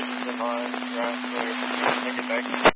Bridges in line. Right, clear. Make it back.